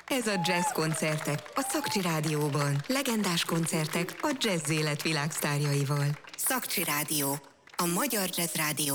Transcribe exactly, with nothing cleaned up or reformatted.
Ez a Jazz Koncertek a Szakcsi Rádióban. Legendás koncertek a jazz élet világsztárjaival. Szakcsi Rádió, a magyar jazz rádió